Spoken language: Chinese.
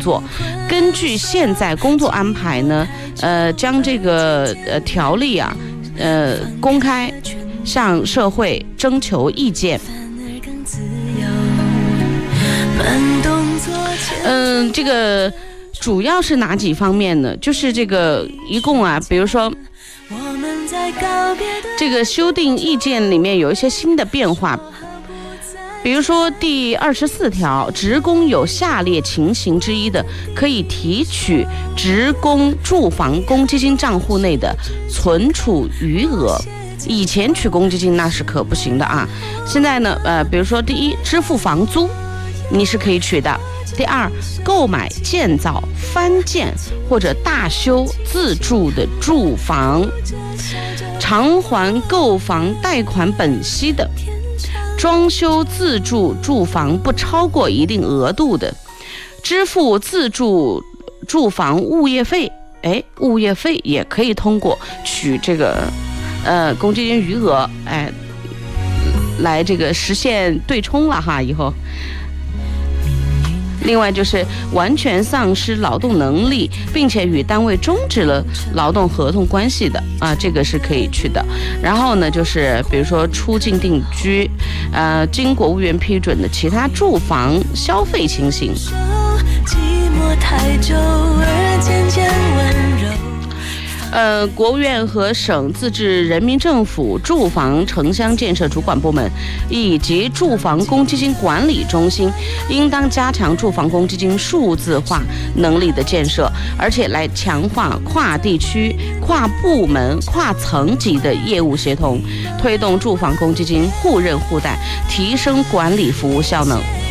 作。根据现在工作安排呢，将这个条例啊，公开向社会征求意见。这个主要是哪几方面呢？就是这个一共啊，比如说这个修订意见里面有一些新的变化，比如说第24条，职工有下列情形之一的，可以提取职工住房公积金账户内的存储余额。以前取公积金那是可不行的啊。现在呢，比如说第一，支付房租，你是可以取的。第二，购买、建造、翻建或者大修自住的住房，偿还购房贷款本息的，装修自住住房不超过一定额度的，支付自住住房物业费，物业费也可以通过取这个公积金余额，来这个实现对冲了哈，以后。另外就是完全丧失劳动能力，并且与单位终止了劳动合同关系的啊，这个是可以去的。然后呢，就是比如说出境定居，经国务院批准的其他住房消费情形。国务院和省自治人民政府住房城乡建设主管部门以及住房公积金管理中心应当加强住房公积金数字化能力的建设，而且来强化跨地区、跨部门、跨层级的业务协同，推动住房公积金互认互贷，提升管理服务效能。